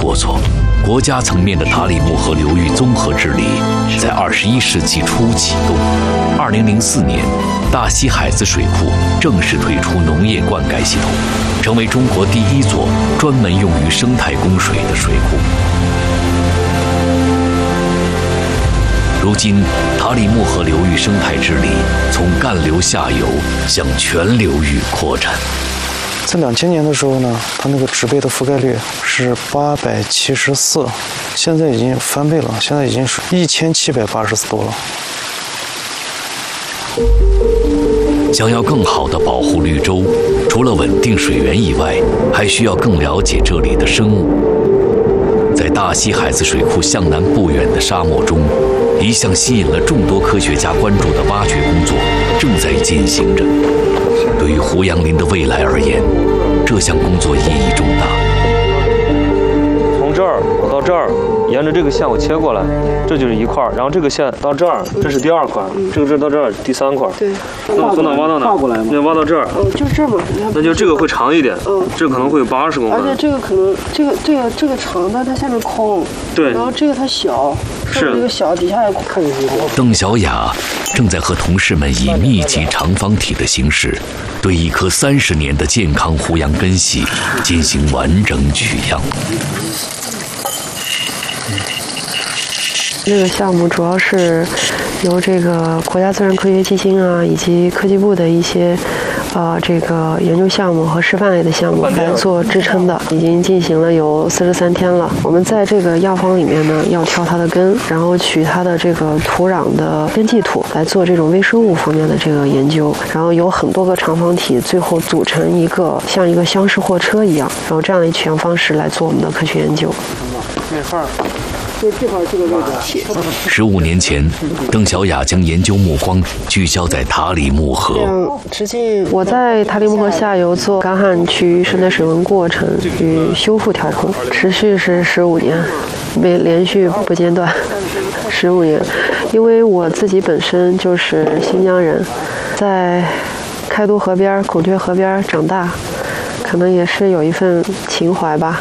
过错。国家层面的塔里木河流域综合治理在21世纪初启动。2004年，大西海子水库正式推出农业灌溉系统，成为中国第一座专门用于生态供水的水库。如今，塔里木河流域生态治理从干流下游向全流域扩展。 在2000年的时候呢，它那个植被的覆盖率是874，现在已经翻倍了，现在已经是1784多了。 想要更好地保护绿洲，除了稳定水源以外，还需要更了解这里的生物。在大西海子水库向南不远的沙漠中，一项吸引了众多科学家关注的挖掘工作正在进行着。对于胡杨林的未来而言，这项工作意义重大。 从这儿我到这儿，沿着这个线我切过来，这就是一块，然后这个线到这儿，这是第2块，这个到这儿第3块。 对。 那从哪挖到哪？ 跨过来吗？ 那挖到这儿。 就这么。 那就这个会长一点。这个可能会有80公分。 而且这个可能，这个长的它下面空。 对。 然后这个它小。 是。 这个小底下也看进去。 邓小雅正在和同事们以密集长方体的形式，对一棵30年的健康胡杨根系进行完整取样。 这个项目主要是由这个国家自然科学基金啊，以及科技部的一些这个研究项目和示范类的项目来做支撑的，已经进行了有43天了。我们在这个样方里面呢，要挑它的根，然后取它的这个土壤的根系土来做这种微生物方面的这个研究，然后有很多个长方体，最后组成一个像一个厢式货车一样，然后这样的取样方式来做我们的科学研究。 没法儿。 就这块这个位置。 15年前，邓小雅将研究目光聚焦在塔里木河。 直径，我在塔里木河下游做干旱区生态水文过程与修复调控，持续是15年，连续不间断，15年。因为我自己本身就是新疆人，在开都河边、孔雀河边长大，可能也是有一份情怀吧。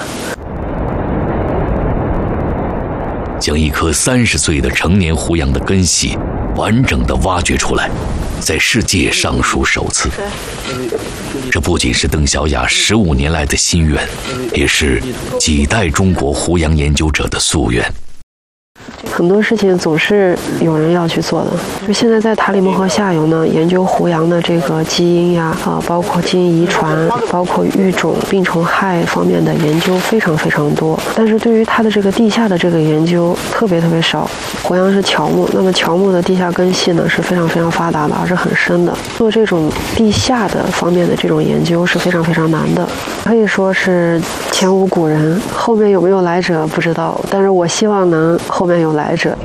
将一棵30岁的成年胡杨的根系完整地挖掘出来，在世界尚属首次。这不仅是邓小雅15年来的心愿，也是几代中国胡杨研究者的夙愿。 很多事情总是有人要去做的。就现在在塔里木河下游呢，研究胡杨的这个基因呀，包括基因遗传，包括育种、病虫害方面的研究非常非常多。但是对于它的这个地下的这个研究特别少。胡杨是乔木，那么乔木的地下根系呢是非常非常发达的，而且很深的。做这种地下的方面的这种研究是非常非常难的，可以说是前无古人，后面有没有来者不知道，但是我希望能后面有来者。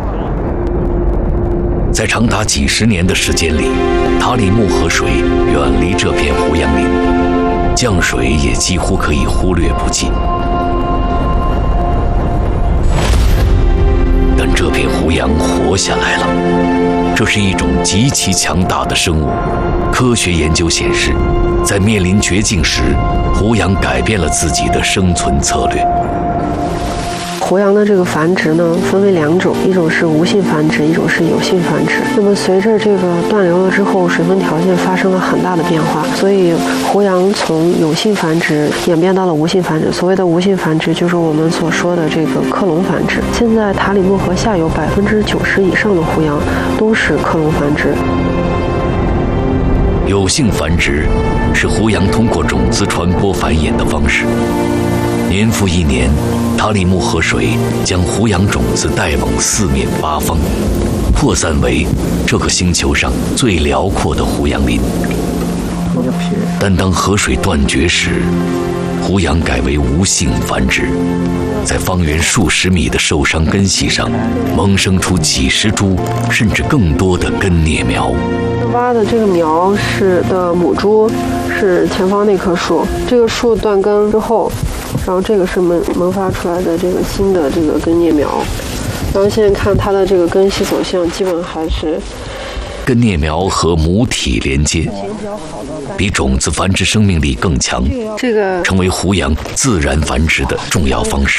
在长达几十年的时间里，塔里木河水远离这片胡杨林，降水也几乎可以忽略不计。但这片胡杨活下来了，这是一种极其强大的生物。科学研究显示，在面临绝境时，胡杨改变了自己的生存策略。 胡杨的这个繁殖呢，分为2种，一种是无性繁殖，一种是有性繁殖。那么随着这个断流了之后，水分条件发生了很大的变化，所以胡杨从有性繁殖演变到了无性繁殖。所谓的无性繁殖，就是我们所说的这个克隆繁殖。现在塔里木河下游90%以上的胡杨都是克隆繁殖。 有性繁殖是胡杨通过种子传播繁衍的方式。年复一年，塔里木河水将胡杨种子带往四面八方，扩散为这个星球上最辽阔的胡杨林。但当河水断绝时，胡杨改为无性繁殖，在方圆数十米的受伤根系上萌生出几十株甚至更多的根孽苗。 挖的这个苗的母株是前方那棵树，这个树断根之后，然后这个是萌发出来的这个新的这个根孽苗，然后现在看它的这个根系走向，基本还是根孽苗和母体连接，比种子繁殖生命力更强，成为胡杨自然繁殖的重要方式。